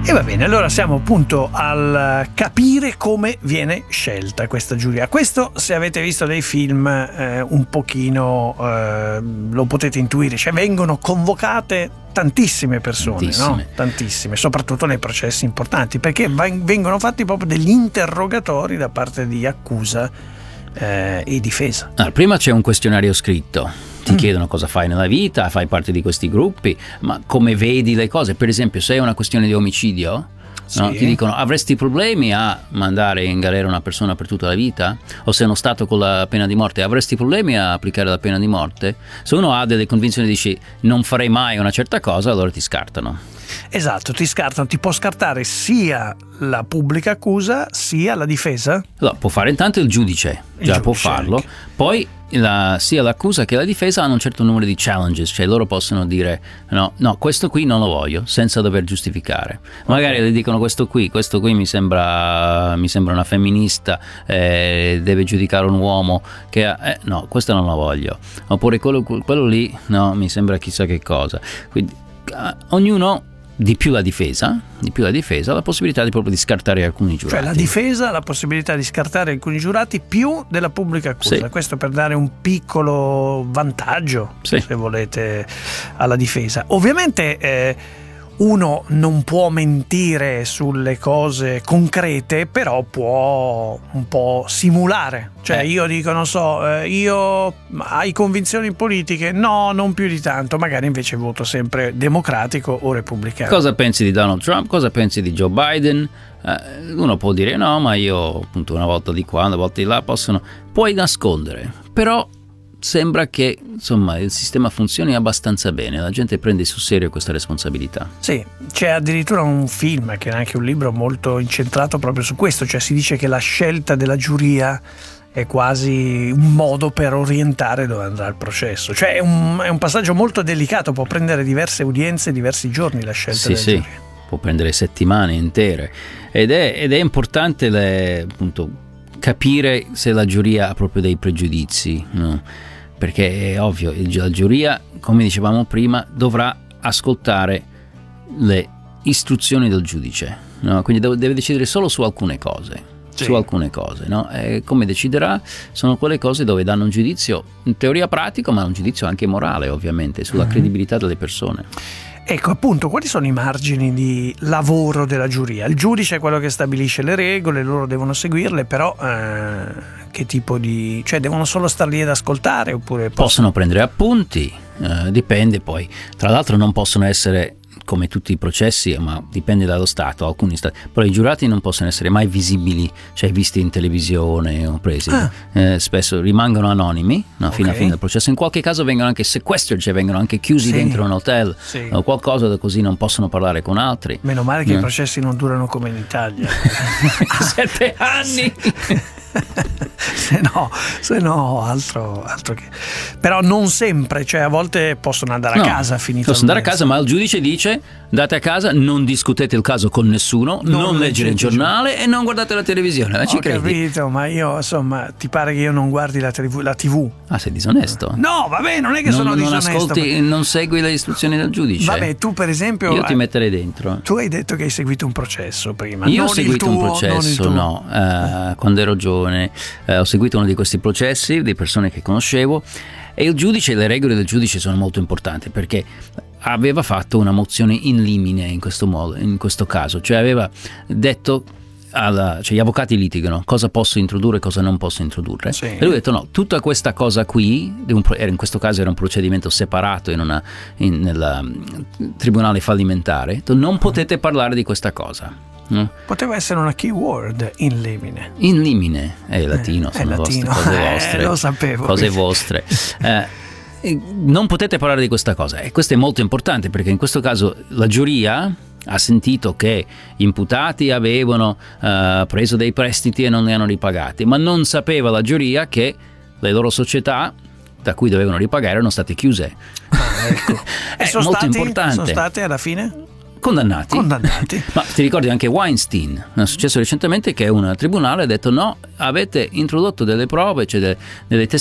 E va bene, allora siamo appunto al capire come viene scelta questa giuria. Questo, se avete visto dei film, un pochino lo potete intuire, cioè vengono convocate tantissime persone, tantissime. no? Tantissime, soprattutto nei processi importanti, perché vengono fatti proprio degli interrogatori da parte di accusa e difesa. Prima c'è un questionario scritto. Ti chiedono cosa fai nella vita, fai parte di questi gruppi, ma come vedi le cose. Per esempio, se è una questione di omicidio, sì. no? Ti dicono: avresti problemi a mandare in galera una persona per tutta la vita? O se è uno stato con la pena di morte, avresti problemi a applicare la pena di morte? Se uno ha delle convinzioni e dici non farei mai una certa cosa, allora ti scartano. Esatto, ti scartano, ti può scartare sia la pubblica accusa sia la difesa? Allora, può fare intanto il giudice, può farlo, anche. Poi sia l'accusa che la difesa hanno un certo numero di challenges, cioè loro possono dire no, questo qui non lo voglio, senza dover giustificare. Magari le dicono questo qui mi sembra una femminista, deve giudicare un uomo che no, questo non lo voglio, oppure quello lì no, mi sembra chissà che cosa. Quindi ognuno di più la difesa ha la possibilità di scartare alcuni giurati. Cioè la difesa ha la possibilità di scartare alcuni giurati più della pubblica accusa. Sì. Questo per dare un piccolo vantaggio, sì, se volete, alla difesa. Ovviamente uno non può mentire sulle cose concrete, però può un po' simulare. Cioè io dico, non so, io hai convinzioni politiche? No, non più di tanto. Magari invece voto sempre democratico o repubblicano. Cosa pensi di Donald Trump? Cosa pensi di Joe Biden? Uno può dire no, ma io appunto una volta di qua, una volta di là, puoi nascondere, però sembra che insomma il sistema funzioni abbastanza bene, la gente prende sul serio questa responsabilità. Sì, c'è addirittura un film che è anche un libro molto incentrato proprio su questo, cioè si dice che la scelta della giuria è quasi un modo per orientare dove andrà il processo, cioè è un passaggio molto delicato, può prendere diverse udienze, diversi giorni la scelta della giuria. Può prendere settimane intere ed è importante appunto capire se la giuria ha proprio dei pregiudizi, no? Perché è ovvio, la giuria, come dicevamo prima, dovrà ascoltare le istruzioni del giudice, no? Quindi deve decidere solo su alcune cose. Sì. Su alcune cose, no? E come deciderà sono quelle cose dove danno un giudizio in teoria pratico, ma un giudizio anche morale, ovviamente, sulla credibilità delle persone. Ecco, appunto, quali sono i margini di lavoro della giuria? Il giudice è quello che stabilisce le regole, loro devono seguirle, però che tipo di... cioè devono solo star lì ad ascoltare oppure... Possono prendere appunti, dipende poi. Tra l'altro non possono essere come tutti i processi, ma dipende dallo Stato, alcuni stati, però i giurati non possono essere mai visibili, cioè visti in televisione o presi, spesso rimangono anonimi, no, fino a fine del processo. In qualche caso vengono anche sequestered, cioè vengono anche chiusi dentro un hotel o qualcosa, così non possono parlare con altri. Meno male che i processi non durano come in Italia 7 anni. se no altro che. Però non sempre, cioè a volte possono andare a casa finito. Possono andare a casa, ma il giudice dice: andate a casa, non discutete il caso con nessuno, non leggere il giornale e non guardate la televisione. Ci credi? Ho capito, ma io insomma, ti pare che io non guardi la TV? Ah, sei disonesto? No, vabbè, non è che sono disonesto. Non ascolti, non segui le istruzioni del giudice. Vabbè, tu per esempio, io ti metterei dentro. Tu hai detto che hai seguito un processo prima. Io ho seguito un processo, quando ero giovane ho seguito uno di questi processi di persone che conoscevo, e il giudice, le regole del giudice sono molto importanti, perché aveva fatto una mozione in limine in questo caso, cioè aveva detto cioè gli avvocati litigano cosa posso introdurre e cosa non posso introdurre, e lui ha detto no, tutta questa cosa qui, in questo caso era un procedimento separato nel tribunale fallimentare, non potete parlare di questa cosa. Poteva essere una keyword, in limine. In limine è latino, sono latino. Cose vostre, lo sapevo. Cose vostre. Non potete parlare di questa cosa, e questo è molto importante, perché in questo caso la giuria ha sentito che gli imputati avevano preso dei prestiti e non li hanno ripagati, ma non sapeva la giuria che le loro società da cui dovevano ripagare erano state chiuse. Ecco. È molto importante. Sono state alla fine condannati. Ma ti ricordi anche Weinstein? È successo recentemente che un tribunale ha detto no, avete introdotto delle prove, cioè delle